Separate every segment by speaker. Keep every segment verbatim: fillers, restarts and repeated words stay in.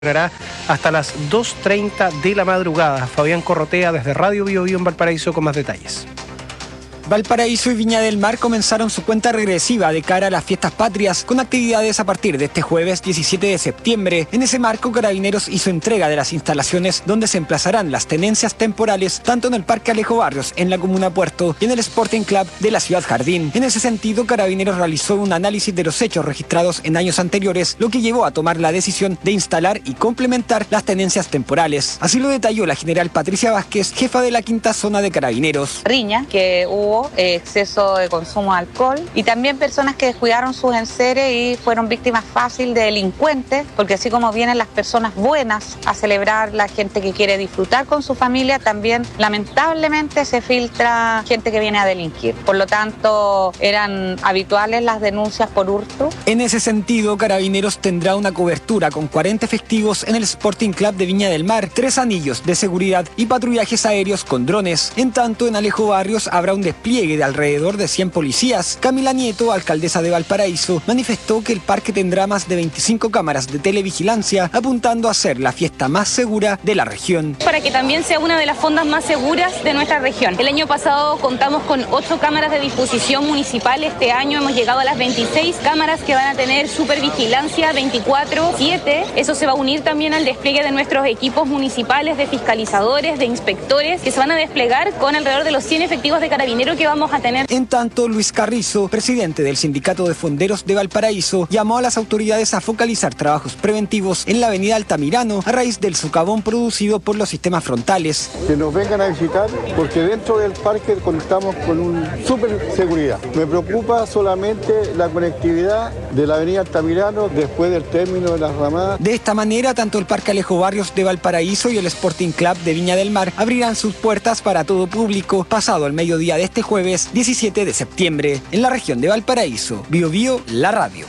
Speaker 1: hasta las dos treinta de la madrugada. Fabián Corrotea desde Radio Bio Bio en Valparaíso con más detalles.
Speaker 2: Valparaíso y Viña del Mar comenzaron su cuenta regresiva de cara a las fiestas patrias con actividades a partir de este jueves diecisiete de septiembre. En ese marco, Carabineros hizo entrega de las instalaciones donde se emplazarán las tenencias temporales tanto en el Parque Alejo Barrios en la comuna Puerto y en el Sporting Club de la ciudad Jardín. En ese sentido, Carabineros realizó un análisis de los hechos registrados en años anteriores, lo que llevó a tomar la decisión de instalar y complementar las tenencias temporales. Así lo detalló la general Patricia Vázquez, jefa de la quinta zona de Carabineros.
Speaker 3: Riña, que hubo Eh, exceso de consumo de alcohol y también personas que descuidaron sus enseres y fueron víctimas fácil de delincuentes, porque así como vienen las personas buenas a celebrar, la gente que quiere disfrutar con su familia, también lamentablemente se filtra gente que viene a delinquir. Por lo tanto, eran habituales las denuncias por hurto.
Speaker 2: En ese sentido, Carabineros tendrá una cobertura con cuarenta efectivos en el Sporting Club de Viña del Mar, tres anillos de seguridad y patrullajes aéreos con drones. En tanto, en Alejo Barrios habrá un despliegue de alrededor de cien policías. Camila Nieto, alcaldesa de Valparaíso, manifestó que el parque tendrá más de veinticinco cámaras de televigilancia, apuntando a ser la fiesta más segura de la región.
Speaker 4: Para que también sea una de las fondas más seguras de nuestra región. El año pasado contamos con ocho cámaras de disposición municipal. Este año hemos llegado a las veintiséis cámaras que van a tener supervigilancia veinticuatro siete. Eso se va a unir también al despliegue de nuestros equipos municipales de fiscalizadores, de inspectores, que se van a desplegar con alrededor de los cien efectivos de Carabineros que vamos a tener.
Speaker 2: En tanto, Luis Carrizo, presidente del Sindicato de Fonderos de Valparaíso, llamó a las autoridades a focalizar trabajos preventivos en la avenida Altamirano a raíz del socavón producido por los sistemas frontales.
Speaker 5: Que nos vengan a visitar porque dentro del parque contamos con una super seguridad. Me preocupa solamente la conectividad de la avenida Altamirano después del término de las ramadas.
Speaker 2: De esta manera, tanto el Parque Alejo Barrios de Valparaíso y el Sporting Club de Viña del Mar abrirán sus puertas para todo público pasado el mediodía de este jueves diecisiete de septiembre en la región de Valparaíso. Bio Bio, la radio.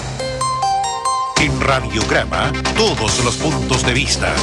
Speaker 6: En Radiograma, todos los puntos de vista.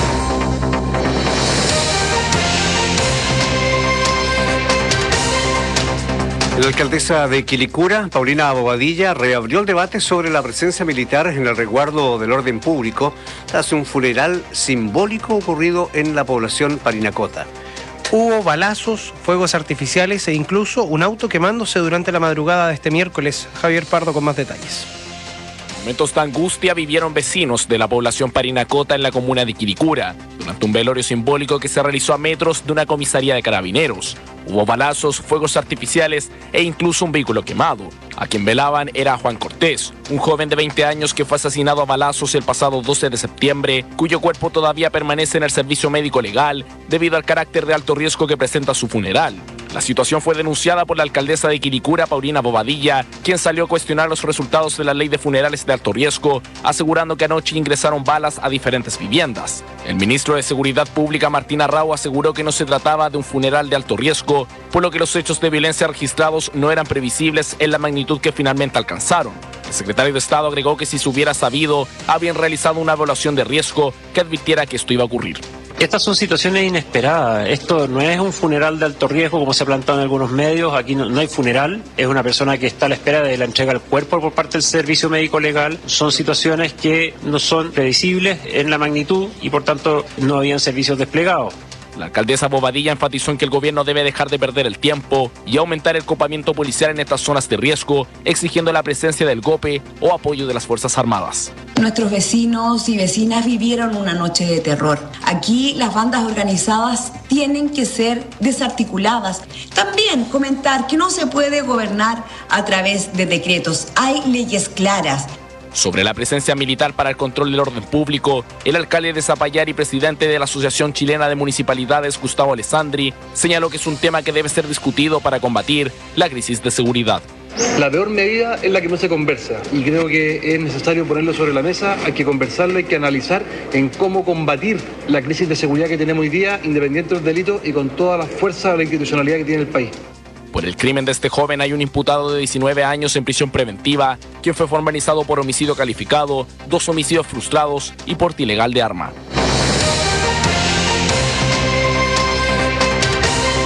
Speaker 7: La alcaldesa de Quilicura, Paulina Bobadilla, reabrió el debate sobre la presencia militar en el resguardo del orden público tras un funeral simbólico ocurrido en la población Parinacota.
Speaker 1: Hubo balazos, fuegos artificiales e incluso un auto quemándose durante la madrugada de este miércoles. Javier Pardo con más detalles.
Speaker 8: Momentos de angustia vivieron vecinos de la población Parinacota en la comuna de Quilicura durante un velorio simbólico que se realizó a metros de una comisaría de Carabineros. Hubo balazos, fuegos artificiales e incluso un vehículo quemado. A quien velaban era Juan Cortés, un joven de veinte años que fue asesinado a balazos el pasado doce de septiembre, cuyo cuerpo todavía permanece en el servicio médico legal debido al carácter de alto riesgo que presenta su funeral. La situación fue denunciada por la alcaldesa de Quilicura, Paulina Bobadilla, quien salió a cuestionar los resultados de la ley de funerales de alto riesgo, asegurando que anoche ingresaron balas a diferentes viviendas. El ministro de Seguridad Pública, Martín Arrau, aseguró que no se trataba de un funeral de alto riesgo, por lo que los hechos de violencia registrados no eran previsibles en la magnitud que finalmente alcanzaron. El secretario de Estado agregó que si se hubiera sabido, habían realizado una evaluación de riesgo que advirtiera que esto iba a ocurrir.
Speaker 9: Estas son situaciones inesperadas. Esto no es un funeral de alto riesgo como se ha planteado en algunos medios. Aquí no, no hay funeral. Es una persona que está a la espera de la entrega del cuerpo por parte del servicio médico legal. Son situaciones que no son previsibles en la magnitud y por tanto no habían servicios desplegados.
Speaker 8: La alcaldesa Bobadilla enfatizó en que el gobierno debe dejar de perder el tiempo y aumentar el copamiento policial en estas zonas de riesgo, exigiendo la presencia del GOPE o apoyo de las Fuerzas Armadas.
Speaker 10: Nuestros vecinos y vecinas vivieron una noche de terror. Aquí las bandas organizadas tienen que ser desarticuladas. También comentar que no se puede gobernar a través de decretos. Hay leyes claras.
Speaker 8: Sobre la presencia militar para el control del orden público, el alcalde de Zapallar y presidente de la Asociación Chilena de Municipalidades, Gustavo Alessandri, señaló que es un tema que debe ser discutido para combatir la crisis de seguridad.
Speaker 11: La peor medida es la que no se conversa y creo que es necesario ponerlo sobre la mesa, hay que conversarlo, hay que analizar en cómo combatir la crisis de seguridad que tenemos hoy día, independiente del delito y con toda la fuerza de la institucionalidad que tiene el país.
Speaker 8: Por el crimen de este joven hay un imputado de diecinueve años en prisión preventiva, quien fue formalizado por homicidio calificado, dos homicidios frustrados y porte ilegal de arma.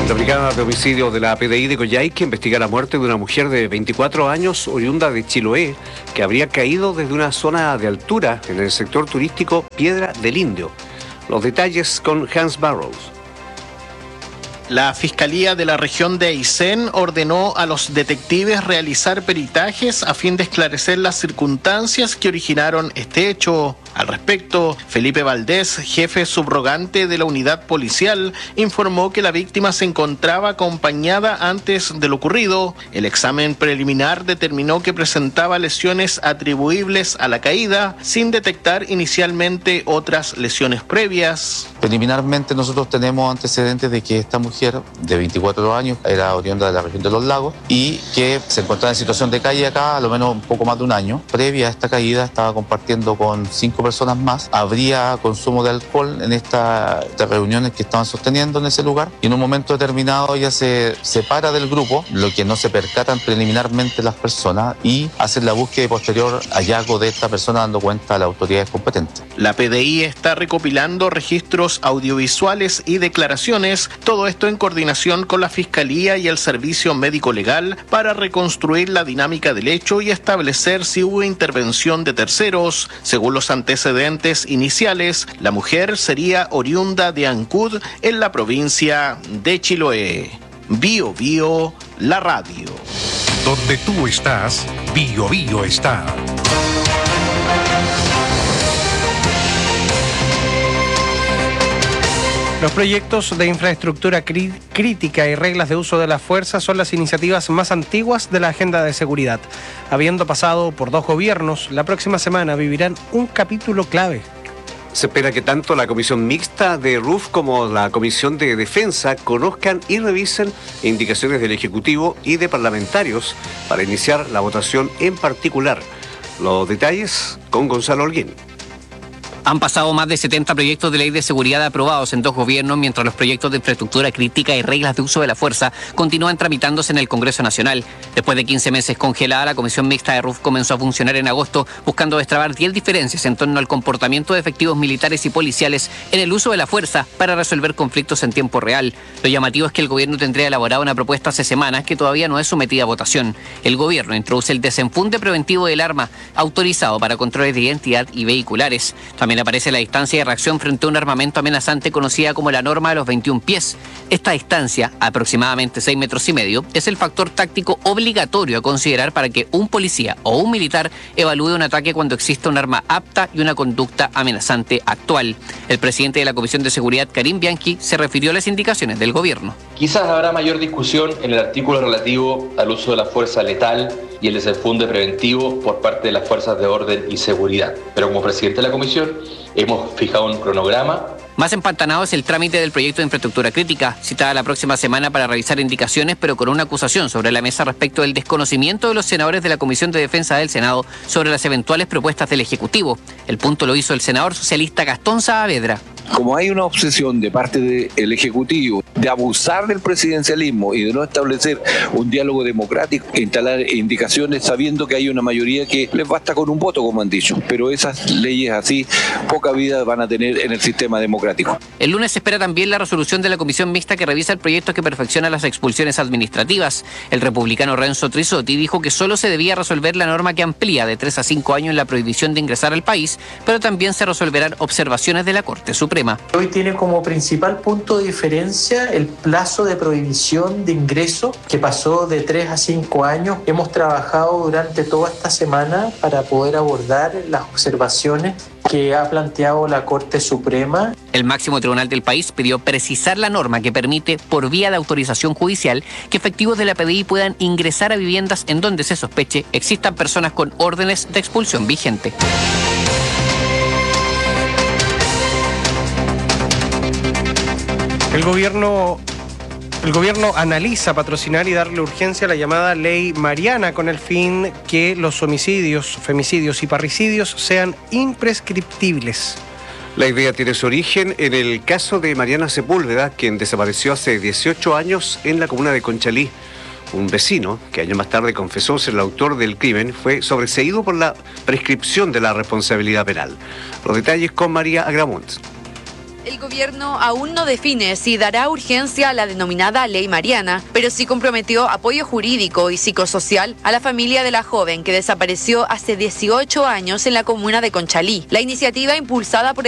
Speaker 7: La Brigada de Homicidio de la P D I de Coyhaique investiga la muerte de una mujer de veinticuatro años, oriunda de Chiloé, que habría caído desde una zona de altura en el sector turístico Piedra del Indio. Los detalles con Hans Barrows.
Speaker 12: La Fiscalía de la región de Aysén ordenó a los detectives realizar peritajes a fin de esclarecer las circunstancias que originaron este hecho. Al respecto, Felipe Valdés, jefe subrogante de la unidad policial, informó que la víctima se encontraba acompañada antes de lo ocurrido. El examen preliminar determinó que presentaba lesiones atribuibles a la caída, sin detectar inicialmente otras lesiones previas.
Speaker 13: Preliminarmente nosotros tenemos antecedentes de que esta mujer de veinticuatro años era oriunda de la región de los lagos y que se encontraba en situación de calle acá a lo menos un poco más de un año. Previa a esta caída estaba compartiendo con cinco personas más. Habría consumo de alcohol en esta, estas reuniones que estaban sosteniendo en ese lugar y en un momento determinado ella se separa del grupo, lo que no se percatan preliminarmente las personas, y hacen la búsqueda y posterior hallazgo de esta persona dando cuenta a las autoridades competentes.
Speaker 12: La P D I está recopilando registros audiovisuales y declaraciones, todo esto en coordinación con la Fiscalía y el Servicio Médico Legal para reconstruir la dinámica del hecho y establecer si hubo intervención de terceros. Según los antecedentes iniciales, la mujer sería oriunda de Ancud en la provincia de Chiloé. Bio Bio, la radio.
Speaker 6: Donde tú estás, Bio Bio está.
Speaker 1: Los proyectos de infraestructura crí- crítica y reglas de uso de la fuerza son las iniciativas más antiguas de la agenda de seguridad. Habiendo pasado por dos gobiernos, la próxima semana vivirán un capítulo clave.
Speaker 7: Se espera que tanto la Comisión Mixta de R U F como la Comisión de Defensa conozcan y revisen indicaciones del Ejecutivo y de parlamentarios para iniciar la votación en particular. Los detalles con Gonzalo Holguín.
Speaker 14: Han pasado más de setenta proyectos de ley de seguridad aprobados en dos gobiernos, mientras los proyectos de infraestructura crítica y reglas de uso de la fuerza continúan tramitándose en el Congreso Nacional. Después de quince meses congelada, la Comisión Mixta de R U F comenzó a funcionar en agosto, buscando destrabar diez diferencias en torno al comportamiento de efectivos militares y policiales en el uso de la fuerza para resolver conflictos en tiempo real. Lo llamativo es que el gobierno tendría elaborado una propuesta hace semanas que todavía no es sometida a votación. El gobierno introduce el desenfunde preventivo del arma, autorizado para controles de identidad y vehiculares. También aparece la distancia de reacción frente a un armamento amenazante conocida como la norma de los veintiún pies. Esta distancia, aproximadamente seis metros y medio, es el factor táctico obligatorio a considerar para que un policía o un militar evalúe un ataque cuando exista un arma apta y una conducta amenazante actual. El presidente de la Comisión de Seguridad, Karim Bianchi, se refirió a las indicaciones del gobierno.
Speaker 15: Quizás habrá mayor discusión en el artículo relativo al uso de la fuerza letal y el desenfunde preventivo por parte de las fuerzas de orden y seguridad. Pero como presidente de la comisión hemos fijado un cronograma.
Speaker 14: Más empantanado es el trámite del proyecto de infraestructura crítica, citada la próxima semana para revisar indicaciones, pero con una acusación sobre la mesa respecto del desconocimiento de los senadores de la Comisión de Defensa del Senado sobre las eventuales propuestas del Ejecutivo. El punto lo hizo el senador socialista Gastón Saavedra.
Speaker 16: Como hay una obsesión de parte del Ejecutivo de abusar del presidencialismo y de no establecer un diálogo democrático e instalar indicaciones sabiendo que hay una mayoría que les basta con un voto, como han dicho, pero esas leyes así poca vida van a tener en el sistema democrático.
Speaker 14: El lunes se espera también la resolución de la Comisión Mixta que revisa el proyecto que perfecciona las expulsiones administrativas. El republicano Renzo Trisotti dijo que solo se debía resolver la norma que amplía de tres a cinco años la prohibición de ingresar al país, pero también se resolverán observaciones de la Corte Suprema.
Speaker 17: Hoy tiene como principal punto de diferencia el plazo de prohibición de ingreso, que pasó de tres a cinco años. Hemos trabajado durante toda esta semana para poder abordar las observaciones que ha planteado la Corte Suprema.
Speaker 14: El máximo tribunal del país pidió precisar la norma que permite, por vía de autorización judicial, que efectivos de la P D I puedan ingresar a viviendas en donde se sospeche existan personas con órdenes de expulsión vigente.
Speaker 1: El gobierno, el gobierno analiza patrocinar y darle urgencia a la llamada Ley Mariana con el fin que los homicidios, femicidios y parricidios sean imprescriptibles.
Speaker 7: La idea tiene su origen en el caso de Mariana Sepúlveda, quien desapareció hace dieciocho años en la comuna de Conchalí. Un vecino, que años más tarde confesó ser el autor del crimen, fue sobreseído por la prescripción de la responsabilidad penal. Los detalles con María Agramunt.
Speaker 18: El gobierno aún no define si dará urgencia a la denominada Ley Mariana, pero sí comprometió apoyo jurídico y psicosocial a la familia de la joven que desapareció hace dieciocho años en la comuna de Conchalí. La iniciativa, impulsada por